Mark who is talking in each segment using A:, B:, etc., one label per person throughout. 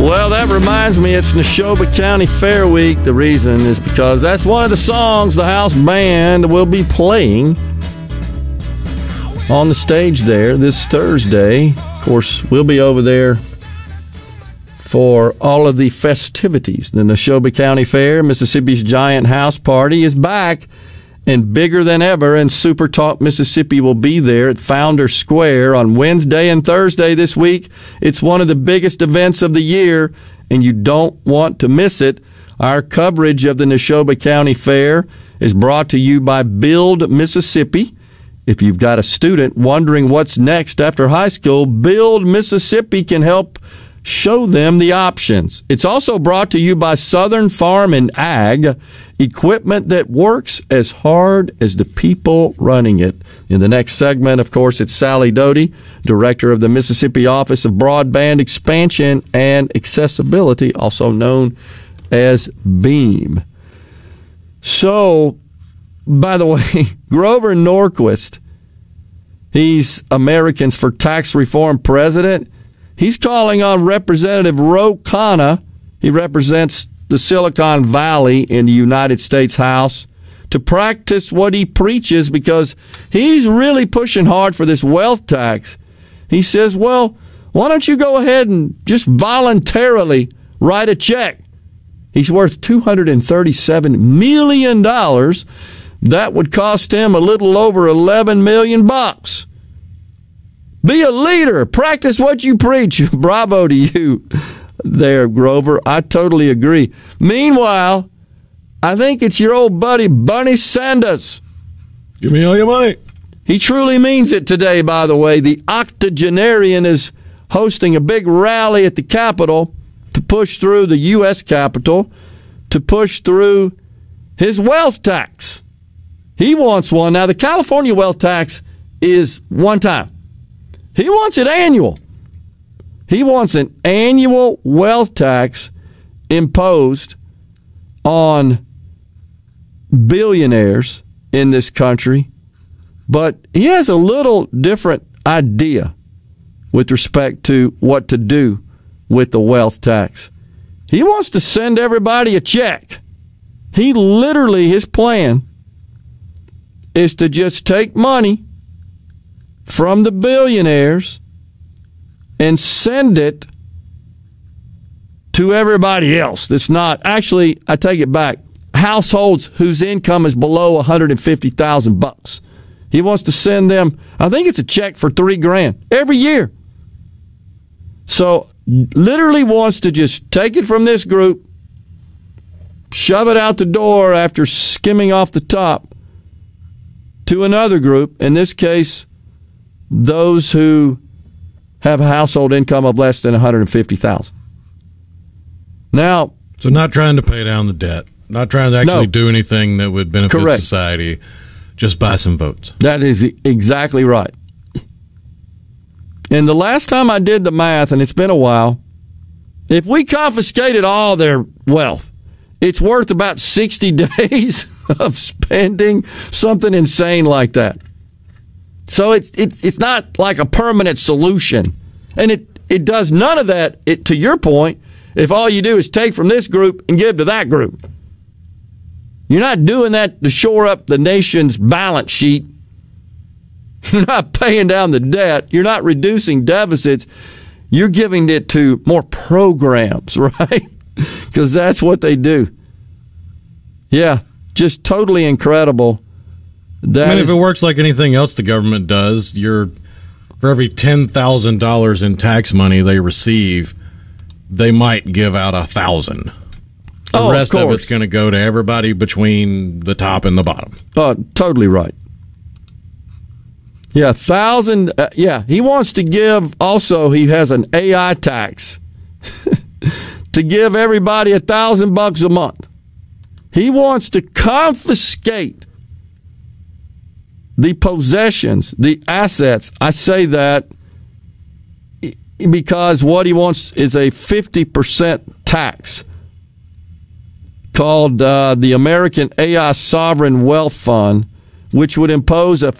A: Well, that reminds me, it's Neshoba County Fair Week. The reason is because that's one of the songs the house band will be playing on the stage there this Thursday. Of course, we'll be over there for all of the festivities. The Neshoba County Fair, Mississippi's giant house party, is back and bigger than ever, and Super Talk Mississippi will be there at Founder Square on Wednesday and Thursday this week. It's one of the biggest events of the year, and you don't want to miss it. Our coverage of the Neshoba County Fair is brought to you by Build Mississippi. If you've got a student wondering what's next after high school, Build Mississippi can help show them the options. It's also brought to you by Southern Farm and Ag, equipment that works as hard as the people running it. In the next segment, of course, it's Sally Doty, Director of the Mississippi Office of Broadband Expansion and Accessibility, also known as BEAM. So, by the way, Grover Norquist, he's Americans for Tax Reform president. He's calling on Representative Ro Khanna, he represents the Silicon Valley in the United States House, to practice what he preaches because he's really pushing hard for this wealth tax. He says, well, why don't you go ahead and just voluntarily write a check? He's worth $237 million. That would cost him a little over $11 million. Be a leader. Practice what you preach. Bravo to you there, Grover. I totally agree. Meanwhile, I think it's your old buddy, Bernie Sanders.
B: Give me all your money.
A: He truly means it today, by the way. The octogenarian is hosting a big rally at the Capitol to push through the U.S. Capitol, to push through his wealth tax. He wants one. Now, the California wealth tax is one time. He wants it annual. He wants an annual wealth tax imposed on billionaires in this country. But he has a little different idea with respect to what to do with the wealth tax. He wants to send everybody a check. He literally, his plan is to just take money from the billionaires and send it to everybody else that's not, actually, I take it back, households whose income is below $150,000. He wants to send them, I think it's a check for $3,000 every year. So literally wants to just take it from this group, shove it out the door after skimming off the top to another group, in this case, those who have a household income of less than $150,000. Now,
B: so not trying to pay down the debt, not trying to actually do anything that would benefit society, just buy some votes.
A: That is exactly right. And the last time I did the math, and it's been a while, if we confiscated all their wealth, it's worth about 60 days of spending, something insane like that. So it's not like a permanent solution. And it does none of that, to your point, if all you do is take from this group and give to that group. You're not doing that to shore up the nation's balance sheet. You're not paying down the debt. You're not reducing deficits. You're giving it to more programs, right? Because that's what they do. Yeah, just totally incredible.
B: If it works like anything else the government does, for every $10,000 in tax money they receive, they might give out 1,000. The rest of it's going to go to everybody between the top and the bottom.
A: Totally right. Yeah, 1,000. He wants to give. Also, he has an AI tax to give everybody $1,000 a month. He wants to confiscate the possessions, the assets. I say that because what he wants is a 50% tax called the American AI Sovereign Wealth Fund, which would impose a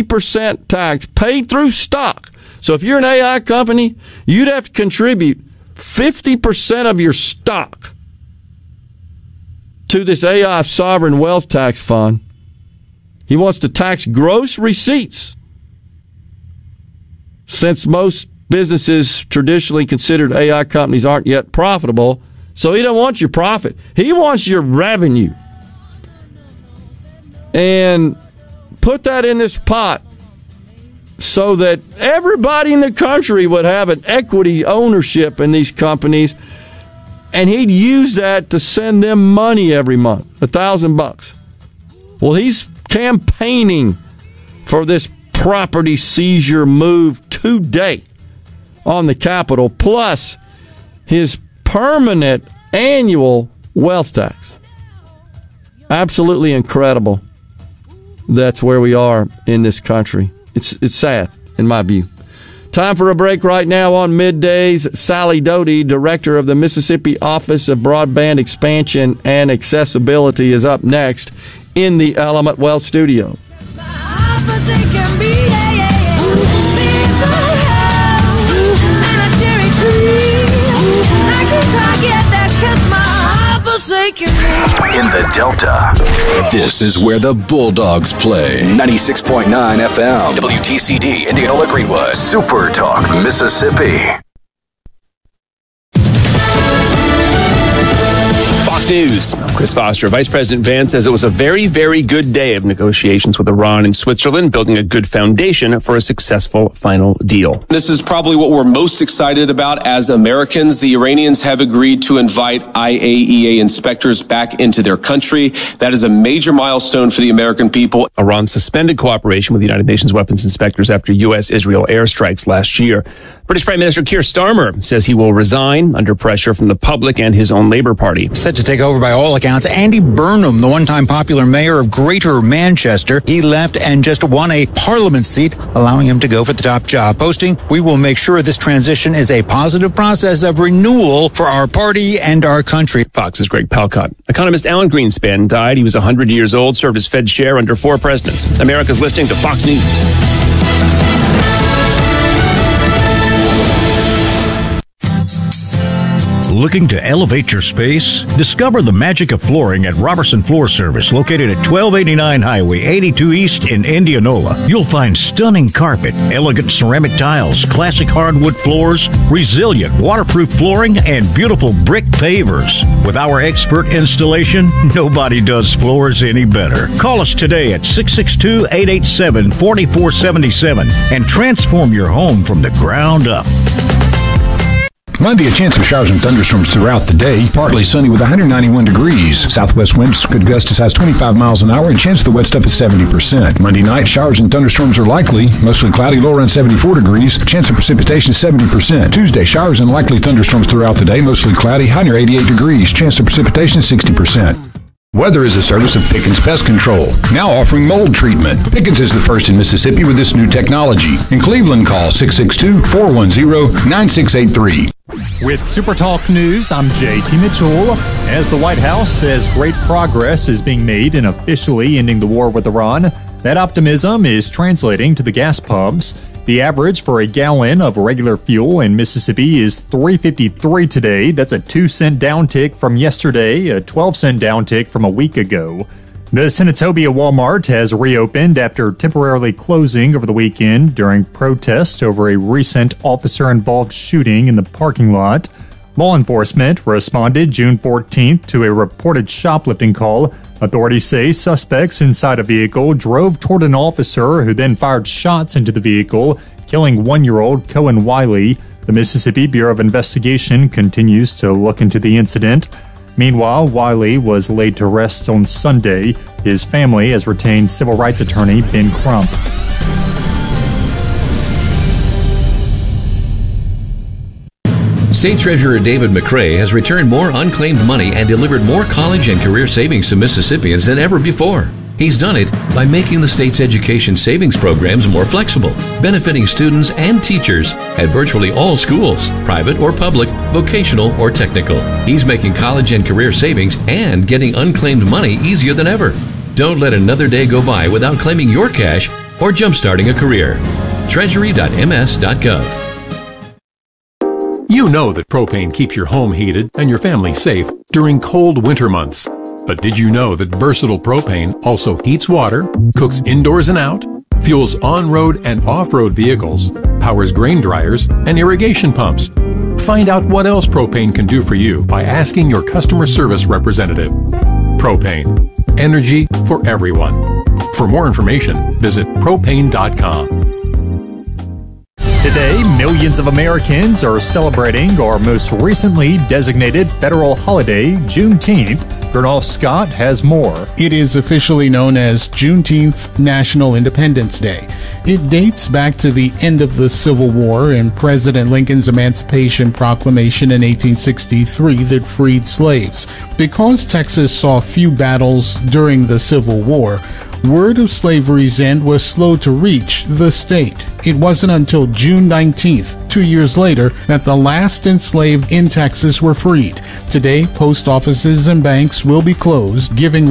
A: 50% tax paid through stock. So if you're an AI company, you'd have to contribute 50% of your stock to this AI sovereign wealth tax fund. He wants to tax gross receipts, since most businesses traditionally considered AI companies aren't yet profitable. So he don't want your profit. He wants your revenue. And put that in this pot so that everybody in the country would have an equity ownership in these companies, and he'd use that to send them money every month, $1,000. Well, he's campaigning for this property seizure move today on the Capitol, plus his permanent annual wealth tax. Absolutely incredible. That's where we are in this country. It's sad, in my view. Time for a break right now on Middays. Sally Doty, director of the Mississippi Office of Broadband Expansion and Accessibility, is up next in the Element Wealth Studio.
C: In the Delta, this is where the Bulldogs play. 96.9 FM, WTCD, Indianola Greenwood, Super Talk, Mississippi.
D: Fox News. I'm Chris Foster. Vice President Vance says it was a very, very good day of negotiations with Iran and Switzerland, building a good foundation for a successful final deal.
E: This is probably what we're most excited about as Americans. The Iranians have agreed to invite IAEA inspectors back into their country. That is a major milestone for the American people.
D: Iran suspended cooperation with the United Nations weapons inspectors after U.S.-Israel airstrikes last year. British Prime Minister Keir Starmer says he will resign under pressure from the public and his own Labour Party.
F: Set to take over by all accounts, Andy Burnham, the one-time popular mayor of Greater Manchester. He left and just won a parliament seat, allowing him to go for the top job. Posting, "We will make sure this transition is a positive process of renewal for our party and our country."
D: Fox's Greg Palcott. Economist Alan Greenspan died. He was 100 years old, served as Fed chair under 4 presidents. America's listening to Fox News.
G: Looking to elevate your space? Discover the magic of flooring at Robertson Floor Service, located at 1289 Highway 82 East in Indianola. You'll find stunning carpet, elegant ceramic tiles, classic hardwood floors, resilient waterproof flooring, and beautiful brick pavers. With our expert installation, nobody does floors any better. Call us today at 662-887-4477 and transform your home from the ground up.
H: Monday, a chance of showers and thunderstorms throughout the day. Partly sunny with 191 degrees. Southwest winds could gust as high as 25 miles an hour, and chance of the wet stuff is 70%. Monday night, showers and thunderstorms are likely. Mostly cloudy, low around 74 degrees. Chance of precipitation is 70%. Tuesday, showers and likely thunderstorms throughout the day. Mostly cloudy, high near 88 degrees. Chance of precipitation is 60%. Weather is a service of Pickens Pest Control, now offering mold treatment. Pickens is the first in Mississippi with this new technology. In Cleveland, call 662-410-9683.
I: With Super Talk News, I'm JT Mitchell. As the White House says great progress is being made in officially ending the war with Iran, that optimism is translating to the gas pumps. The average for a gallon of regular fuel in Mississippi is $3.53 today. That's a 2-cent downtick from yesterday, a 12-cent downtick from a week ago. The Senatobia Walmart has reopened after temporarily closing over the weekend during protest over a recent officer-involved shooting in the parking lot. Law enforcement responded June 14th to a reported shoplifting call. Authorities say suspects inside a vehicle drove toward an officer who then fired shots into the vehicle, killing 1-year-old Cohen Wiley. The Mississippi Bureau of Investigation continues to look into the incident. Meanwhile, Wiley was laid to rest on Sunday. His family has retained civil rights attorney Ben Crump.
J: State Treasurer David McRae has returned more unclaimed money and delivered more college and career savings to Mississippians than ever before. He's done it by making the state's education savings programs more flexible, benefiting students and teachers at virtually all schools, private or public, vocational or technical. He's making college and career savings and getting unclaimed money easier than ever. Don't let another day go by without claiming your cash or jumpstarting a career. Treasury.ms.gov.
K: You know that propane keeps your home heated and your family safe during cold winter months. But did you know that Versatile Propane also heats water, cooks indoors and out, fuels on-road and off-road vehicles, powers grain dryers, and irrigation pumps? Find out what else propane can do for you by asking your customer service representative. Propane. Energy for everyone. For more information, visit propane.com.
I: Today, millions of Americans are celebrating our most recently designated federal holiday, Juneteenth. Gernal Scott has more.
L: It is officially known as Juneteenth National Independence Day. It dates back to the end of the Civil War and President Lincoln's Emancipation Proclamation in 1863 that freed slaves. Because Texas saw few battles during the Civil War, word of slavery's end was slow to reach the state. It wasn't until June 19th, 2 years later, that the last enslaved in Texas were freed. Today, post offices and banks will be closed, giving